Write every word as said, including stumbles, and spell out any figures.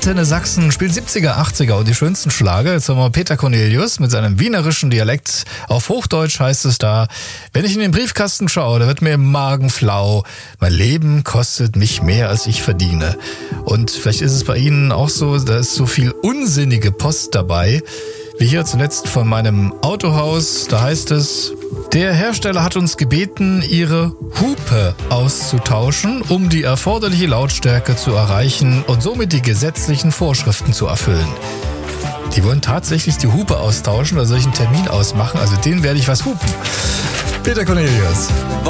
Antenne Sachsen spielt siebziger, achtziger und die schönsten Schlager. Jetzt haben wir Peter Cornelius mit seinem wienerischen Dialekt. Auf Hochdeutsch heißt es da: Wenn ich in den Briefkasten schaue, da wird mir im Magen flau. Mein Leben kostet mich mehr, als ich verdiene. Und vielleicht ist es bei Ihnen auch so, da ist so viel unsinnige Post dabei. Wie hier zuletzt von meinem Autohaus, da heißt es: Der Hersteller hat uns gebeten, ihre Hupe auszutauschen, um die erforderliche Lautstärke zu erreichen und somit die gesetzlichen Vorschriften zu erfüllen. Die wollen tatsächlich die Hupe austauschen oder soll ich einen Termin ausmachen? Also den werde ich was hupen. Peter Cornelius.